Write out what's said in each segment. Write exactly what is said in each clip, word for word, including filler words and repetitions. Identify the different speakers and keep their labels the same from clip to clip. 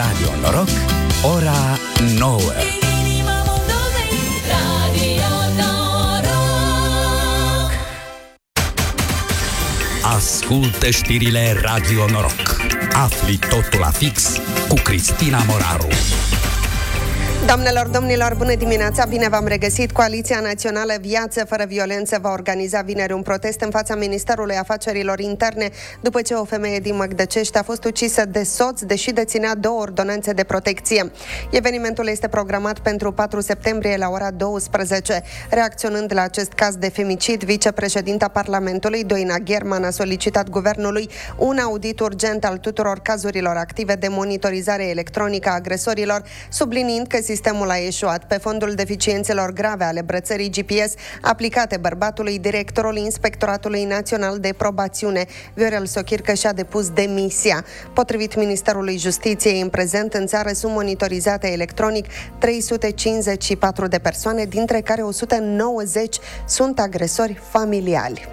Speaker 1: Radio Noroc, ora nouă. Ascultă știrile Radio Noroc. Afli totul la fix cu Cristina Moraru.
Speaker 2: Doamnelor, domnilor, bună dimineața, bine v-am regăsit. Coaliția Națională Viață Fără Violență va organiza vineri un protest în fața Ministerului Afacerilor Interne după ce o femeie din Măgdăcești a fost ucisă de soț, deși deținea două ordonanțe de protecție. Evenimentul este programat pentru patru septembrie la ora douăsprezece. Reacționând la acest caz de femicid, vicepreședinta Parlamentului, Doina Gherman, a solicitat guvernului un audit urgent al tuturor cazurilor active de monitorizare electronică a agresorilor, subliniind că sistemul a eșuat. Pe fondul deficiențelor grave ale brățării G P S aplicate bărbatului, directorul Inspectoratului Național de Probațiune, Viorel Sochircă, și-a depus demisia. Potrivit Ministerului Justiției, în prezent în țară sunt monitorizate electronic trei sute cincizeci și patru de persoane, dintre care o sută nouăzeci sunt agresori familiali.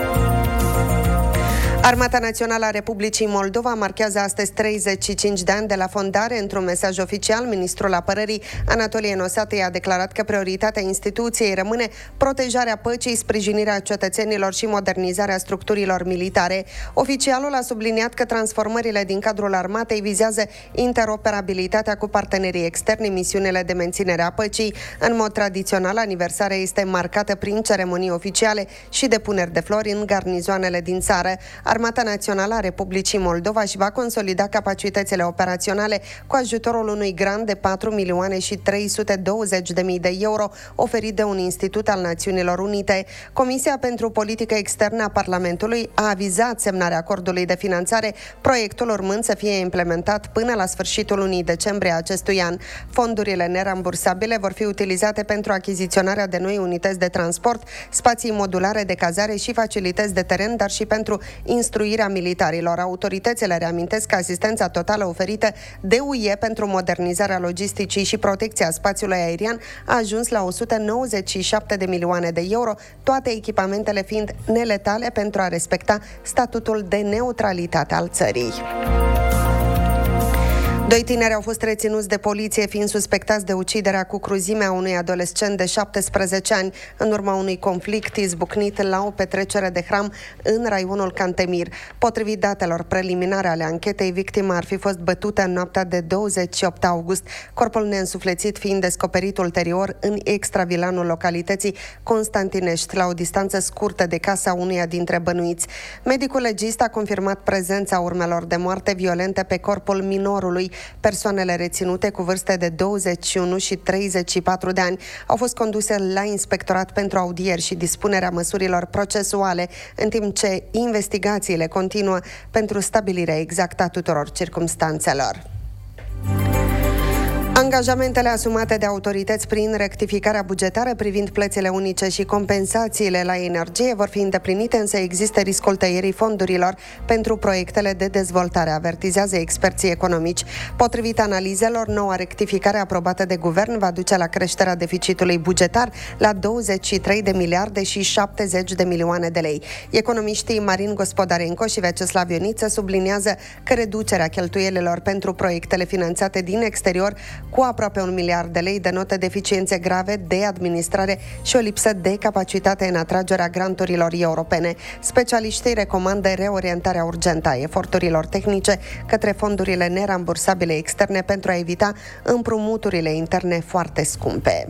Speaker 2: Armata Națională a Republicii Moldova marchează astăzi treizeci și cinci de ani de la fondare. Într-un mesaj oficial, ministrul apărării Anatolie Nosatei a declarat că prioritatea instituției rămâne protejarea păcii, sprijinirea cetățenilor și modernizarea structurilor militare. Oficialul a subliniat că transformările din cadrul armatei vizează interoperabilitatea cu partenerii externi, misiunile de menținere a păcii. În mod tradițional, aniversarea este marcată prin ceremonii oficiale și depuneri de flori în garnizoanele din țară. Armata Națională a Republicii Moldova își va consolida capacitățile operaționale cu ajutorul unui grant de patru milioane și trei sute douăzeci de mii de euro oferit de un institut al Națiunilor Unite. Comisia pentru Politică Externă a Parlamentului a avizat semnarea acordului de finanțare, proiectul urmând să fie implementat până la sfârșitul lunii decembrie acestui an. Fondurile nerambursabile vor fi utilizate pentru achiziționarea de noi unități de transport, spații modulare de cazare și facilități de teren, dar și pentru instruirea militarilor. Autoritățile reamintesc că asistența totală oferită de U E pentru modernizarea logisticii și protecția spațiului aerian a ajuns la o sută nouăzeci și șapte de milioane de euro, toate echipamentele fiind neletale pentru a respecta statutul de neutralitate al țării. Doi tineri au fost reținuți de poliție fiind suspectați de uciderea cu cruzime a unui adolescent de șaptesprezece ani în urma unui conflict izbucnit la o petrecere de hram în raionul Cantemir. Potrivit datelor preliminare ale anchetei, victima ar fi fost bătută în noaptea de douăzeci și opt august, corpul neînsuflețit fiind descoperit ulterior în extravilanul localității Constantinești, la o distanță scurtă de casa unuia dintre bănuiți. Medicul legist a confirmat prezența urmelor de moarte violente pe corpul minorului. Persoanele reținute, cu vârste de douăzeci și unu și treizeci și patru de ani, au fost conduse la inspectorat pentru audieri și dispunerea măsurilor procesuale, în timp ce investigațiile continuă pentru stabilirea exactă a tuturor circumstanțelor. Angajamentele asumate de autorități prin rectificarea bugetară privind plățile unice și compensațiile la energie vor fi îndeplinite, însă există riscul tăierii fondurilor pentru proiectele de dezvoltare, avertizează experții economici. Potrivit analizelor, noua rectificare aprobată de guvern va duce la creșterea deficitului bugetar la douăzeci și trei de miliarde și șaptezeci de milioane de lei. Economiștii Marin Gospodarenko și Vyacheslav Ioniță subliniază că reducerea cheltuielilor pentru proiectele finanțate din exterior cu aproape un miliard de lei denotă deficiențe grave de administrare și o lipsă de capacitate în atragerea granturilor europene. Specialiștii recomandă reorientarea urgentă a eforturilor tehnice către fondurile nerambursabile externe pentru a evita împrumuturile interne foarte scumpe.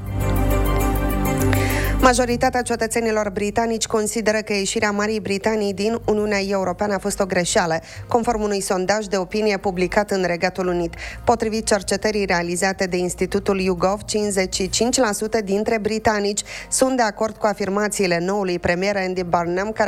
Speaker 2: Majoritatea cetățenilor britanici consideră că ieșirea Marii Britanii din Uniunea Europeană a fost o greșeală, conform unui sondaj de opinie publicat în Regatul Unit. Potrivit cercetării realizate de Institutul YouGov, cincizeci și cinci la sută dintre britanici sunt de acord cu afirmațiile noului premier Andy Burnham, care